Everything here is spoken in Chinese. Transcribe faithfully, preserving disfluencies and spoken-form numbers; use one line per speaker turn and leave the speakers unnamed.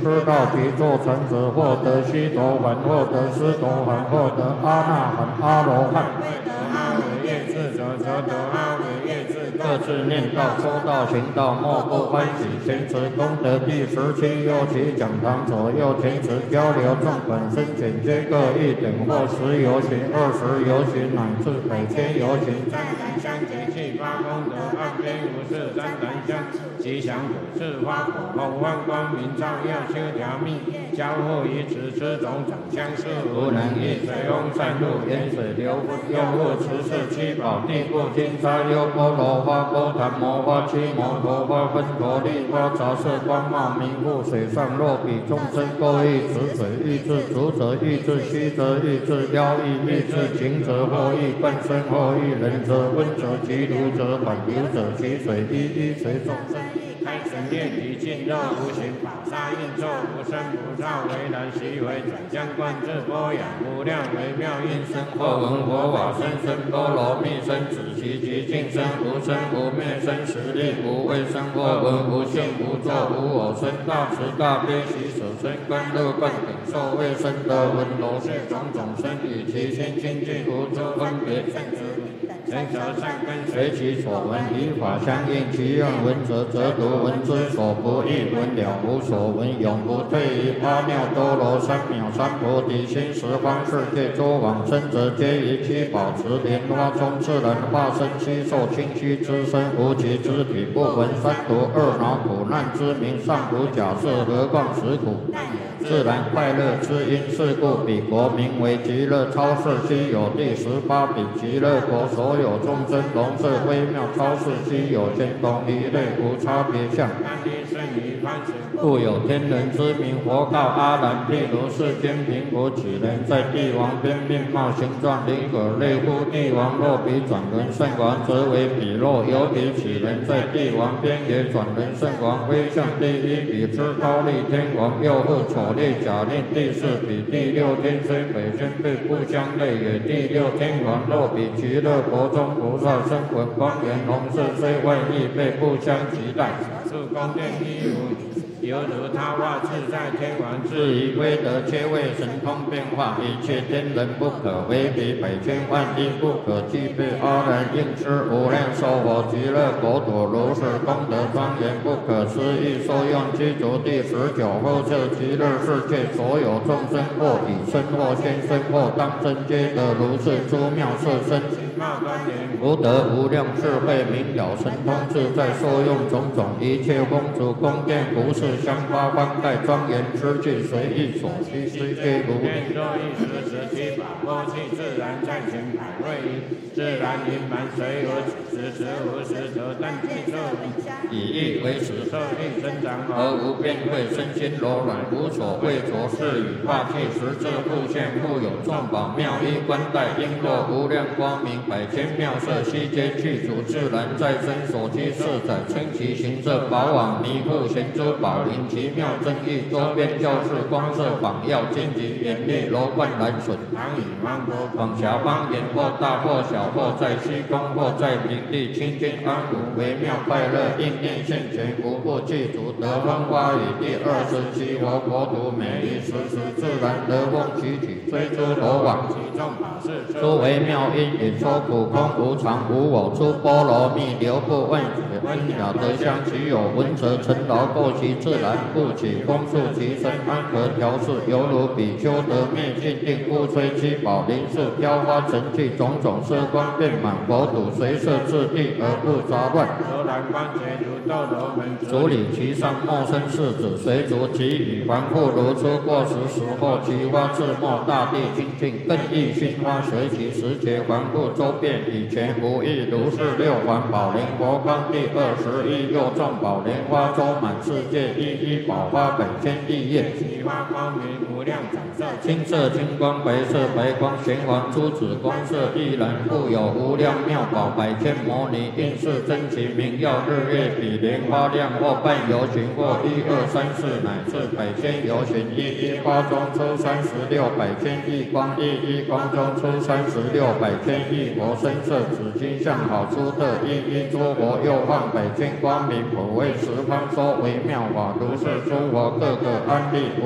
吃到即作成者，获得须陀洹，获得斯陀含，获得阿那含、阿罗汉。
阿惟越智者，则得阿惟越智。
各自念道、说道、行道，莫不欢喜。前持功德第十七，右其讲堂左右前持交流众本身简皆各一等，或十游行、二十游行，乃至百千游行。
湛然相结气发功德，岸边无事湛然相吉祥果，是花果后万光明照耀修条密，交互于此之种长相似，无能易水翁善入，沿水流用物持是七宝地故金沙优波罗花波檀摩花七摩陀花分陀利花杂色光茂明护水上若比众生各异此水欲至足者欲至虚则欲至腰欲欲至情者或欲半身或欲人者温者其如者缓流者其水一一随众生。开神业体尽肉无形，宝沙应作无生不造，为然习为转相观自波养无量微妙应身，或闻佛法身身波罗蜜身，子其极尽身无生无灭身，实力无畏身，或闻无性无作无我身，大慈大悲喜舍身，观乐观等受为身得闻罗是种种身，与其心清净无诸分别圣者。人则善根随其所闻，以法相应，其愿闻者则读，闻之所不异，闻了无所闻，永不退于阿耨多罗三藐三菩提心。十方世界诸往生者，皆以其宝持莲花中自然化身，悉受清虚之身，无其肢体，不闻三毒二恼苦难之名，尚无假设，何况实苦？自然快乐之因，是故彼国名为极乐超世，悉有第十八比极乐国，所有众生龙色微妙超世，悉有天同一类，无差别相。故有天人之名，佛告阿难：譬如世间贫苦几人，在帝王边面貌形状灵可类乎？帝王若比转轮圣王，则为彼若有比几人，在帝王边也转轮圣王，威相第一比之高丽天王，又复丑烈假令第四比第六天，虽北天辈不相类也。第六天王若比极乐国中菩萨生闻光颜红色，虽外亦辈不相及待。是宫殿一如。犹如他化自在天王，至于威德，皆为神通变化，一切天人不可为比，百千万亿不可计备。阿难应知无量寿佛极乐国土，如是功德庄严不可思议。受用具足第十九后设极乐世界，所有众生或以身或现身或当身，皆得如是诸妙色身，福德无量智慧明了神通自在，受用种种一切公主宫殿服饰。香花幡盖庄严之具，随意所需，虽皆如愿。若一时时七宝波气，自然暂行百瑞仪，自然盈满，随有此时，时无时得但具色以意为此色令增长，而无变慧，身心柔软，无所畏着，是与化气实质复现，故有众宝妙衣冠带，璎珞无量光明，百千妙色，悉皆具足，自然在身所居四载，称其形色，宝网弥覆，咸珠宝林奇妙正义，周边教室光色榜耀，荆棘严厉，楼观蓝笋，唐以芒果，广狭方言，或大或小，或在虚空，或在平地，清净安稳，微妙快乐，应念现前，无不具足。得风花雨第二十七佛国土，美丽时时，自然得风其体，虽诸罗网，其众宝事，诸微妙因，引说苦空无常无我，诸波罗蜜流不问解，恩雅德香，其有闻者尘劳垢其自然，故起风速其身，安和调适，犹如比丘得灭尽定，故吹七宝林树，飘花成趣，种种色光遍满佛土，随色自地而不杂乱。柔然光洁如斗罗门，足理其上莫生世子，随逐其羽环复如出过时时候，其花自没大地清净，更异熏花随其时节环复周遍，以前无异，如是六环宝莲佛光第二十一，又众宝莲花周满世界，一一宝花百千亿叶，其花光明无量彩色，青色青光，白色白光，玄黄珠子光色亦然，故有无量妙宝百千摩尼，应是真其名耀日月比莲花亮，或半游行，或一二三四乃至百千游行，一一花中出三十六百千亿光，一一光中出三十六百千亿
佛身色紫金像好出的一一诸佛右放北京光明普为十方说微妙法如是诸佛各个安立。